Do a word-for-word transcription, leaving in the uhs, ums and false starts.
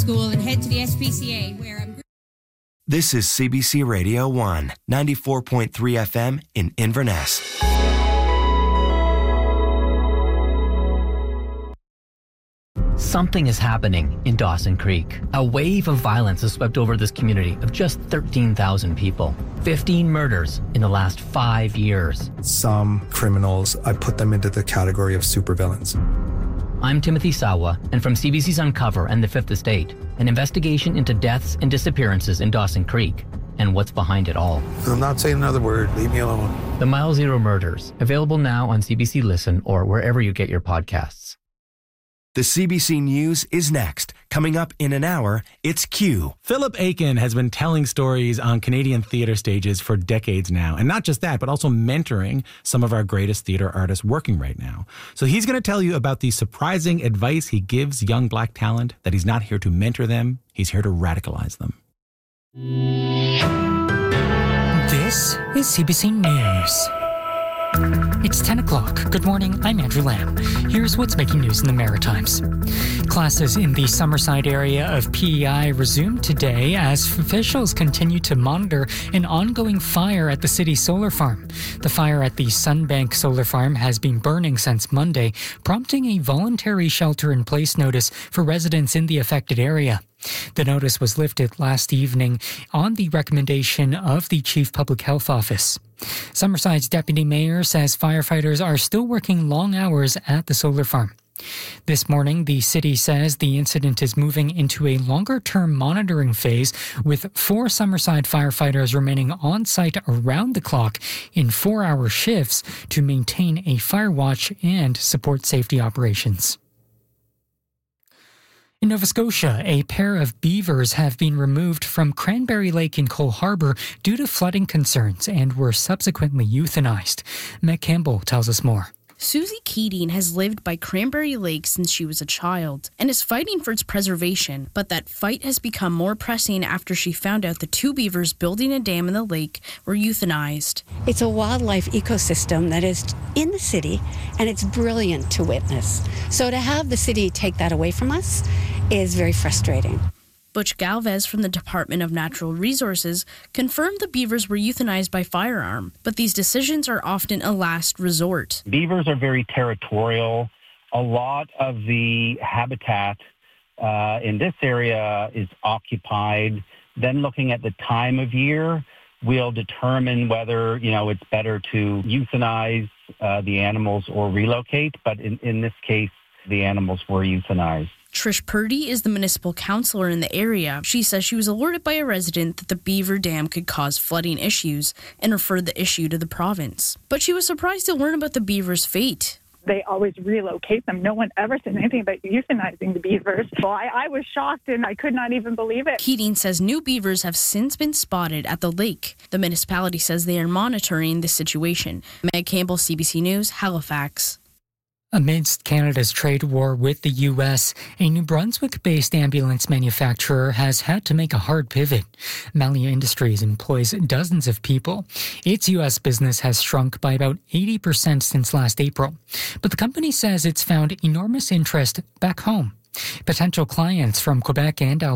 school and head to the S P C A, where I'm... This is C B C Radio one, ninety-four point three F M in Inverness. Something is happening in Dawson Creek. A wave of violence has swept over this community of just thirteen thousand people. fifteen murders in the last five years. Some criminals, I put them into the category of supervillains. I'm Timothy Sawa, and from C B C's Uncover and The Fifth Estate, an investigation into deaths and disappearances in Dawson Creek and what's behind it all. I'm not saying another word. Leave me alone. The Mile Zero Murders, available now on C B C Listen or wherever you get your podcasts. The C B C News is next. Coming up in an hour, it's Q. Philip Aiken has been telling stories on Canadian theatre stages for decades now. And not just that, but also mentoring some of our greatest theatre artists working right now. So he's going to tell you about the surprising advice he gives young Black talent, that he's not here to mentor them, he's here to radicalize them. This is C B C News. It's ten o'clock. Good morning, I'm Andrew Lamb. Here's what's making news in the Maritimes. Classes in the Summerside area of P E I resumed today as officials continue to monitor an ongoing fire at the city's solar farm. The fire at the Sunbank Solar Farm has been burning since Monday, prompting a voluntary shelter-in-place notice for residents in the affected area. The notice was lifted last evening on the recommendation of the Chief Public Health Office. Summerside's deputy mayor says firefighters are still working long hours at the solar farm. This morning, the city says the incident is moving into a longer-term monitoring phase, with four Summerside firefighters remaining on site around the clock in four-hour shifts to maintain a fire watch and support safety operations. In Nova Scotia, a pair of beavers have been removed from Cranberry Lake in Cole Harbour due to flooding concerns and were subsequently euthanized. Meg Campbell tells us more. Susie Keating has lived by Cranberry Lake since she was a child and is fighting for its preservation, but that fight has become more pressing after she found out the two beavers building a dam in the lake were euthanized. It's a wildlife ecosystem that is in the city, and it's brilliant to witness. So to have the city take that away from us is very frustrating. Butch Galvez from the Department of Natural Resources confirmed the beavers were euthanized by firearm, but these decisions are often a last resort. Beavers are very territorial. A lot of the habitat uh, in this area is occupied. Then looking at the time of year, we'll determine whether, you know, it's better to euthanize uh, the animals or relocate. But in, in this case, the animals were euthanized. Trish Purdy is the municipal councillor in the area. She says she was alerted by a resident that the beaver dam could cause flooding issues and referred the issue to the province. But she was surprised to learn about the beavers' fate. They always relocate them. No one ever said anything about euthanizing the beavers. Well, I, I was shocked and I could not even believe it. Keating says new beavers have since been spotted at the lake. The municipality says they are monitoring the situation. Meg Campbell, C B C News, Halifax. Amidst Canada's trade war with the U S, a New Brunswick-based ambulance manufacturer has had to make a hard pivot. Malia Industries employs dozens of people. Its U S business has shrunk by about eighty percent since last April. But the company says it's found enormous interest back home. Potential clients from Quebec and Alberta